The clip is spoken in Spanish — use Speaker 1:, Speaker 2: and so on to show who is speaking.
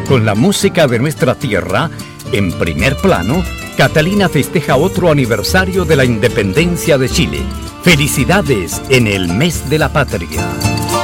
Speaker 1: Con la música de nuestra tierra, en primer plano, Catalina festeja otro aniversario de la independencia de Chile. ¡Felicidades en el mes de la patria!